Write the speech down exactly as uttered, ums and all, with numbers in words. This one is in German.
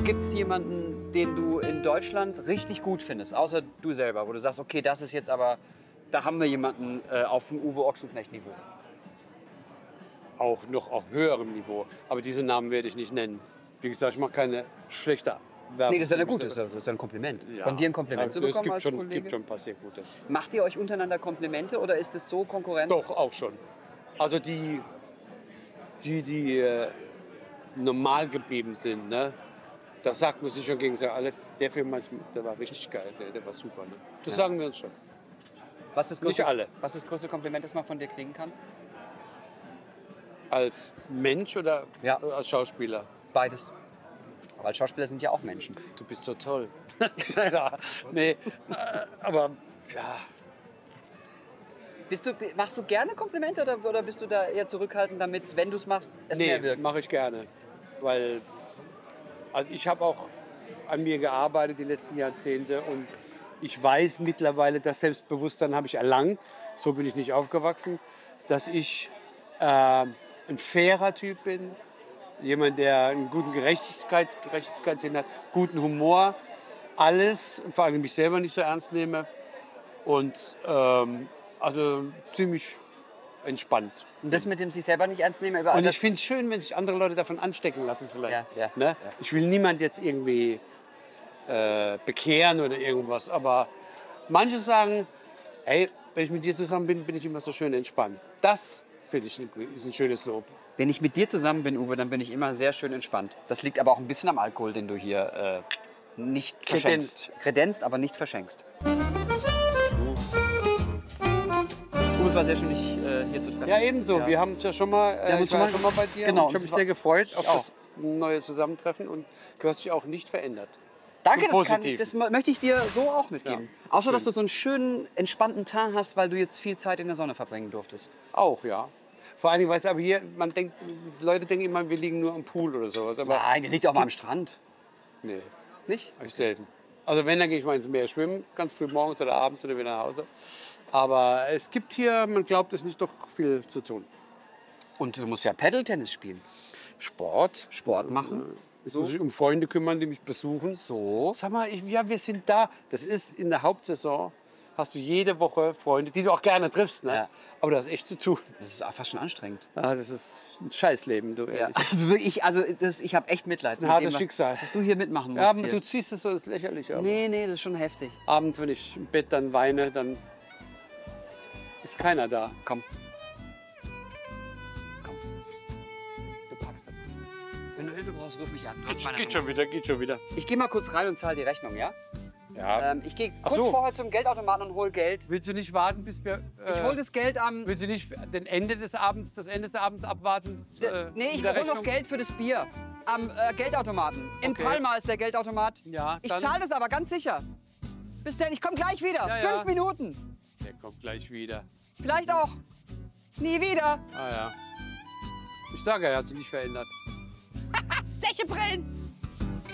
Gibt es jemanden, den du in Deutschland richtig gut findest, außer du selber, wo du sagst, okay, das ist jetzt aber, da haben wir jemanden äh, auf dem Uwe Ochsenknecht-Niveau? Auch noch auf höherem Niveau. Aber diese Namen werde ich nicht nennen. Wie gesagt, ich mache keine schlechte Werbung. Nee, das ist ja eine gute, das ist ja ein Kompliment. Ja. Von dir ein Kompliment Ja, zu bekommen es gibt als schon, Kollege? gibt schon ein paar sehr gute. Macht ihr euch untereinander Komplimente oder ist es so Konkurrenz? Doch, auch schon. Also die, die, die äh, normal geblieben sind, ne? Das sagt man sich schon gegenseitig. Alle, der Film, der war richtig geil, der, der war super. Ne? Das Ja. sagen wir uns schon. Was ist das größte, Nicht alle. Was ist das größte Kompliment, das man von dir kriegen kann? Als Mensch oder Ja. als Schauspieler? Beides. Weil Schauspieler sind ja auch Menschen. Du bist so toll. ja, nee, äh, aber ja, Bist du, machst du gerne Komplimente oder, oder bist du da eher zurückhaltend, damit, wenn du es machst, es nee, mehr wirkt? mache ich gerne. Weil also ich habe auch an mir gearbeitet die letzten Jahrzehnte und ich weiß mittlerweile, das Selbstbewusstsein habe ich erlangt, so bin ich nicht aufgewachsen, dass ich äh, ein fairer Typ bin, jemand, der einen guten Gerechtigkeit, Gerechtigkeitssinn hat, guten Humor, alles und vor allem mich selber nicht so ernst nehme und ähm, also ziemlich entspannt. Und das mit dem sich selber nicht ernst nehmen? Überall Und das- ich finde es schön, wenn sich andere Leute davon anstecken lassen vielleicht. Ja, ja, ne? ja. Ich will niemand jetzt irgendwie äh, bekehren oder irgendwas, aber manche sagen, ey, wenn ich mit dir zusammen bin, bin ich immer so schön entspannt. Das finde ich ein, ist ein schönes Lob. Wenn ich mit dir zusammen bin, Uwe, dann bin ich immer sehr schön entspannt. Das liegt aber auch ein bisschen am Alkohol, den du hier äh, nicht Kredenzt. verschenkst. Kredenzt, aber nicht verschenkst. Uwe, es war sehr schön, dich äh, hier zu treffen. Ja, ebenso. Ja. Wir haben es ja schon mal, äh, haben uns ich war ja schon schon mal- mal bei dir. Genau, Und ich und habe mich es war- sehr gefreut auf Ich auch. das neue Zusammentreffen und du hast dich auch nicht verändert. Danke, Zum das, kann, Positiven. das möchte ich dir so auch mitgeben. Ja, Außer, schön. dass du so einen schönen, entspannten Tag hast, weil du jetzt viel Zeit in der Sonne verbringen durftest. Auch, ja. Vor allen Dingen, weißt du, aber hier, man denkt, Leute denken immer, wir liegen nur am Pool oder sowas. Aber Nein, ihr liegt auch mal am Strand. nee, Nicht? hab ich selten. Also wenn, dann gehe ich mal ins Meer schwimmen, ganz früh morgens oder abends oder wieder nach Hause. Aber es gibt hier, man glaubt es nicht, doch viel zu tun. Und du musst ja Paddle-Tennis spielen. Sport. Sport machen. Ich muss mich um Freunde kümmern, die mich besuchen. So. Sag mal, ich, ja, wir sind da. Das ist in der Hauptsaison, hast du jede Woche Freunde, die du auch gerne triffst. Ne? Ja. Aber das ist echt zu tun. Das ist auch fast schon anstrengend. Ah, das ist ein Scheißleben, du Ja. ehrlich. Also wirklich, also das, ich habe echt Mitleid. Ein mit hartes dem, Schicksal. dass du hier mitmachen musst. Ja, aber hier. du ziehst es so, das ist lächerlich. Aber Nee, nee, das ist schon heftig. abends, wenn ich im Bett dann weine, dann ist keiner da. Komm. Komm. Du packst das. Wenn du Hilfe brauchst, ruf mich an. Du hast meine Geht Nummer. schon wieder, geht schon wieder. Ich gehe mal kurz rein und zahle die Rechnung, ja? Ja. Ähm, ich gehe Ach kurz so. vorher zum Geldautomaten und hol Geld. Willst du nicht warten, bis wir... Äh, Ich hol das Geld am... Willst du nicht den Ende des Abends, das Ende des Abends abwarten? Äh, nee, ich mit der hol noch Rechnung? Geld für das Bier. Am äh, Geldautomaten. In Okay. Palma ist der Geldautomat. Ja, Ich dann- zahle das aber ganz sicher. Bis denn, ich komme gleich wieder. Ja, ja. Fünf Minuten. Der kommt gleich wieder. Vielleicht auch nie wieder. Ah ja. Ich sage, er hat sich nicht verändert. Sächebrillen.